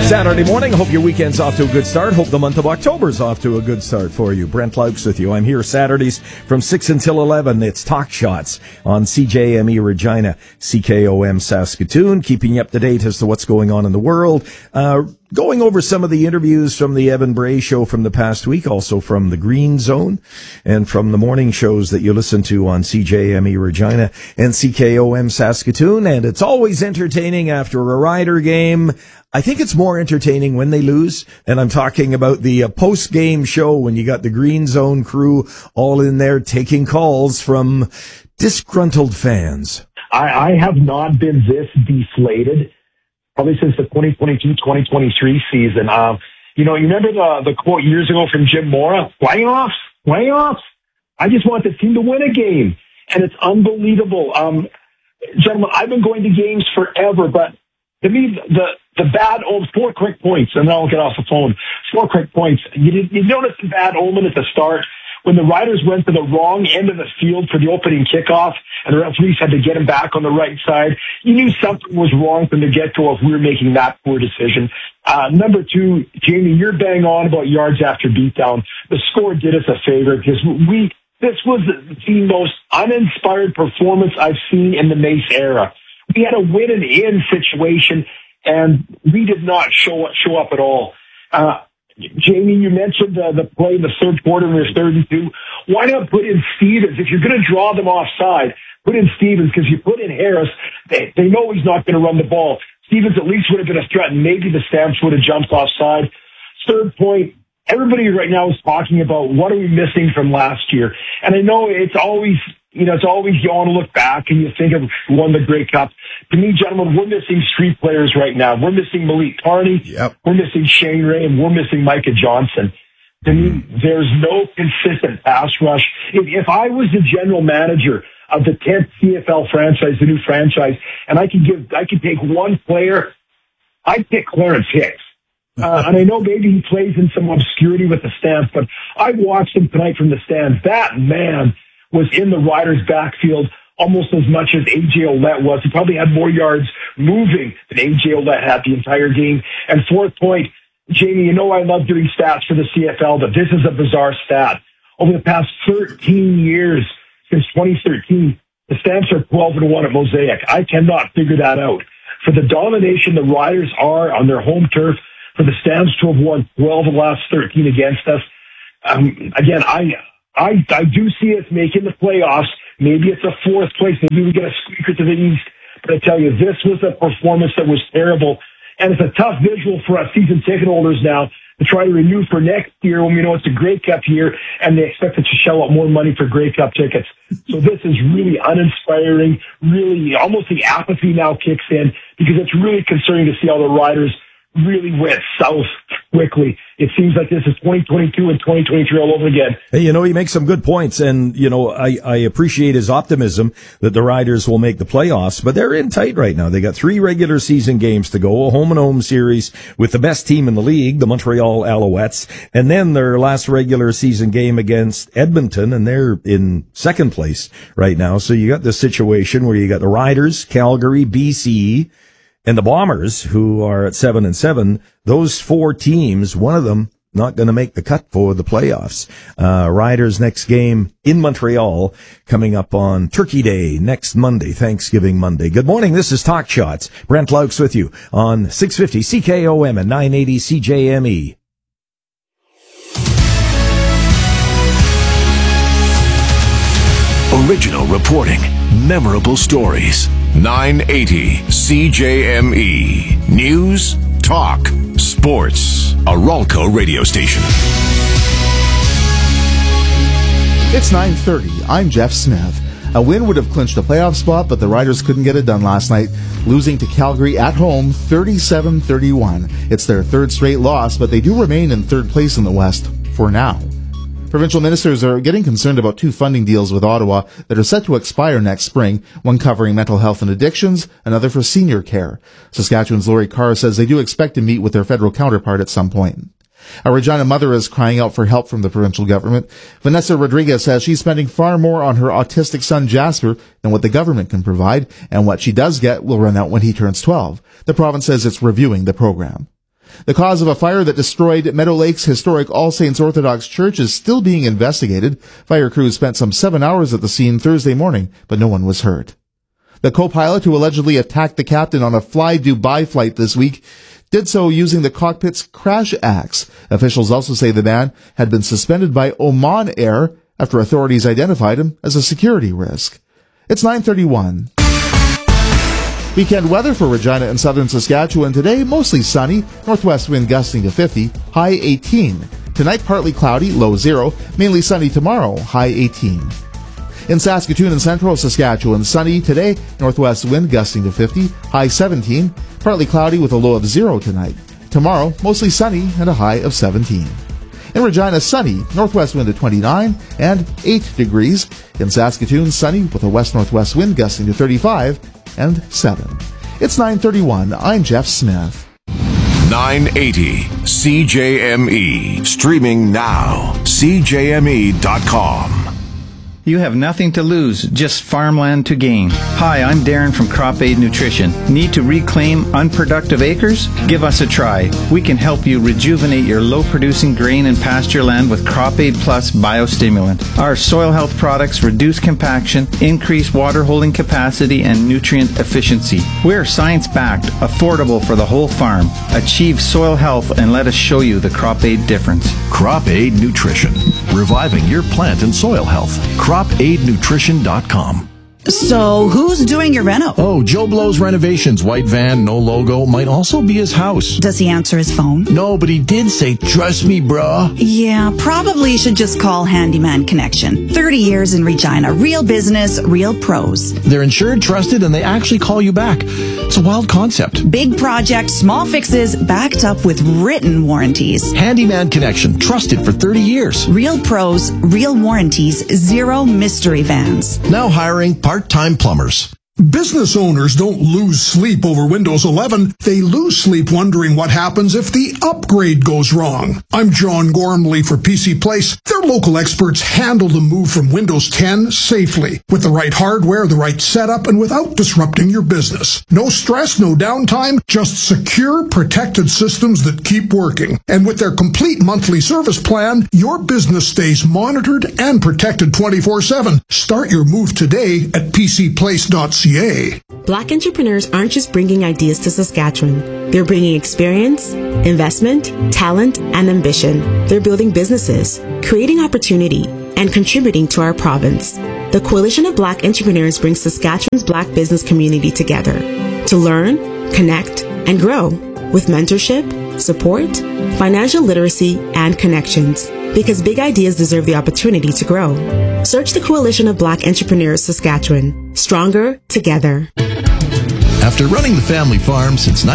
Saturday morning. Hope your weekend's off to a good start. Hope the month of October's off to a good start for you. Brent Laux with you. I'm here Saturdays from 6 until 11. It's Talk Shots on CJME Regina, CKOM Saskatoon, keeping you up to date as to what's going on in the world. Going over some of the interviews from the Evan Bray show from the past week, also from the Green Zone and from the morning shows that you listen to on CJME Regina and CKOM Saskatoon. And it's always entertaining after a Rider game. I think it's more entertaining when they lose. And I'm talking about the post-game show when you got the Green Zone crew all in there taking calls from disgruntled fans. I have not been this deflated probably since the 2022-2023 season. You remember the quote years ago from Jim Mora? Playoffs? I just want the team to win a game. And it's unbelievable. Gentlemen, I've been going to games forever, but to me, the bad omen, 4 quick points, and then I'll get off the phone. 4 quick points. You notice the bad omen at the start when the Riders went to the wrong end of the field for the opening kickoff, and the referees had to get him back on the right side. You knew something was wrong from the get-go if we were making that poor decision. Number 2, Jamie, you're bang on about yards after beatdown. The score did us a favor because this was the most uninspired performance I've seen in the Mace era. We had a win and in situation, and we did not show up at all. Jamie, you mentioned the play in the third quarter when there's 3rd and 2. Why not put in Stevens? If you're going to draw them offside, put in Stevens, because you put in Harris, they know he's not going to run the ball. Stevens at least would have been a threat, and maybe the Stamps would have jumped offside. Third point, everybody right now is talking about what are we missing from last year. And I know it's always you want to look back and you think of who won the Grey Cup. To me, gentlemen, we're missing street players right now. We're missing Malik Carney. Yep. We're missing Shane Ray, and we're missing Micah Johnson. To me, there's no consistent pass rush. If I was the general manager of the 10th CFL franchise, the new franchise, and I could take one player, I'd pick Clarence Hicks. And I know maybe he plays in some obscurity with the Stamps, but I watched him tonight from the stands. That man was in the Riders' backfield almost as much as A.J. Ouellette was. He probably had more yards moving than A.J. Ouellette had the entire game. And 4th point, Jamie, you know I love doing stats for the CFL, but this is a bizarre stat. Over the past 13 years, since 2013, the Stamps are 12-1 at Mosaic. I cannot figure that out. For the domination the Riders are on their home turf, for the Stamps to have won 12 of the last 13 against us, again, I do see us making the playoffs. Maybe it's a 4th place. Maybe we get a squeaker to the east. But I tell you, this was a performance that was terrible. And it's a tough visual for us season ticket holders now to try to renew for next year when we know it's a Grey Cup year and they expect us to shell out more money for Grey Cup tickets. So this is really uninspiring. Really, almost the apathy now kicks in because it's really concerning to see how the Riders really went south quickly. It seems like this is 2022 and 2023 all over again. Hey, he makes some good points, and, I appreciate his optimism that the Riders will make the playoffs, but they're in tight right now. They got 3 regular season games to go, a home-and-home series with the best team in the league, the Montreal Alouettes, and then their last regular season game against Edmonton, and they're in 2nd place right now. So you got this situation where you got the Riders, Calgary, BC, and the Bombers, who are at 7-7, those 4 teams, one of them not going to make the cut for the playoffs. Riders' next game in Montreal coming up on Turkey Day next Monday, Thanksgiving Monday. Good morning. This is Talk Shots. Brent Laux with you on 650 CKOM and 980 CJME. Original reporting, memorable stories. 980 CJME. News, talk, sports. A Ralco radio station. It's 9:30. I'm Jeff Smith. A win would have clinched a playoff spot, but the Riders couldn't get it done last night, losing to Calgary at home 37-31. It's their 3rd straight loss, but they do remain in 3rd place in the West for now. Provincial ministers are getting concerned about 2 funding deals with Ottawa that are set to expire next spring, one covering mental health and addictions, another for senior care. Saskatchewan's Lori Carr says they do expect to meet with their federal counterpart at some point. A Regina mother is crying out for help from the provincial government. Vanessa Rodriguez says she's spending far more on her autistic son Jasper than what the government can provide, and what she does get will run out when he turns 12. The province says it's reviewing the program. The cause of a fire that destroyed Meadow Lake's historic All Saints Orthodox Church is still being investigated. Fire crews spent some 7 hours at the scene Thursday morning, but no one was hurt. The co-pilot who allegedly attacked the captain on a Fly Dubai flight this week did so using the cockpit's crash axe. Officials also say the man had been suspended by Oman Air after authorities identified him as a security risk. It's 9:31. Weekend weather for Regina and southern Saskatchewan today, mostly sunny, northwest wind gusting to 50, high 18. Tonight, partly cloudy, low 0, mainly sunny tomorrow, high 18. In Saskatoon and central Saskatchewan, sunny today, northwest wind gusting to 50, high 17, partly cloudy with a low of 0 tonight. Tomorrow, mostly sunny and a high of 17. In Regina, sunny, northwest wind at 29 and 8 degrees. In Saskatoon, sunny with a west-northwest wind gusting to 35 and 7. It's 9:31. I'm Jeff Smith. 980 CJME. Streaming now. CJME.com. You have nothing to lose, just farmland to gain. Hi, I'm Darren from Crop Aid Nutrition. Need to reclaim unproductive acres? Give us a try. We can help you rejuvenate your low-producing grain and pasture land with Crop Aid Plus biostimulant. Our soil health products reduce compaction, increase water holding capacity, and nutrient efficiency. We're science-backed, affordable for the whole farm. Achieve soil health and let us show you the Crop Aid difference. Crop Aid Nutrition. Reviving your plant and soil health. CropAidNutrition.com. So, who's doing your reno? Oh, Joe Blow's Renovations. White van, no logo. Might also be his house. Does he answer his phone? No, but he did say, trust me, bruh. Yeah, probably should just call Handyman Connection. 30 years in Regina. Real business, real pros. They're insured, trusted, and they actually call you back. It's a wild concept. Big project, small fixes, backed up with written warranties. Handyman Connection. Trusted for 30 years. Real pros, real warranties, zero mystery vans. Now hiring part-time plumbers. Business owners don't lose sleep over Windows 11. They lose sleep wondering what happens if the upgrade goes wrong. I'm John Gormley for PC Place. Their local experts handle the move from Windows 10 safely, with the right hardware, the right setup, and without disrupting your business. No stress, no downtime, just secure, protected systems that keep working. And with their complete monthly service plan, your business stays monitored and protected 24/7. Start your move today at PCPlace.ca. Black entrepreneurs aren't just bringing ideas to Saskatchewan. They're bringing experience, investment, talent, and ambition. They're building businesses, creating opportunity, and contributing to our province. The Coalition of Black Entrepreneurs brings Saskatchewan's Black business community together to learn, connect, and grow with mentorship, support, financial literacy, and connections. Because big ideas deserve the opportunity to grow. Search the Coalition of Black Entrepreneurs Saskatchewan. Stronger together. After running the family farm since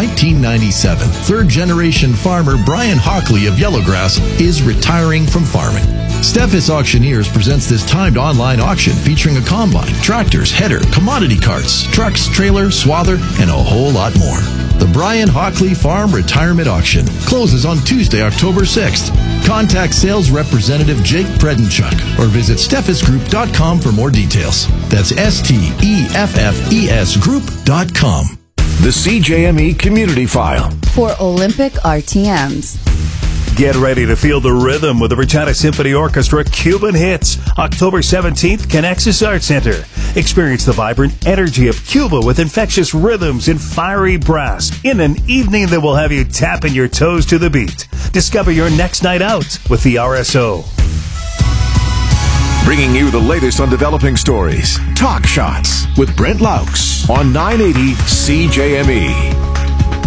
1997, third-generation farmer Brian Hockley of Yellowgrass is retiring from farming. Steffes Auctioneers presents this timed online auction featuring a combine, tractors, header, commodity carts, trucks, trailer, swather, and a whole lot more. The Brian Hockley Farm Retirement Auction closes on Tuesday, October 6th. Contact sales representative Jake Predenchuk or visit steffesgroup.com for more details. That's STEFFES group.com. The CJME Community File. For Olympic RTMs. Get ready to feel the rhythm with the Regina Symphony Orchestra Cuban Hits. October 17th, Connexus Arts Center. Experience the vibrant energy of Cuba with infectious rhythms and fiery brass in an evening that will have you tapping your toes to the beat. Discover your next night out with the RSO. Bringing you the latest on developing stories. Talk Shots with Brent Laux on 980 CJME.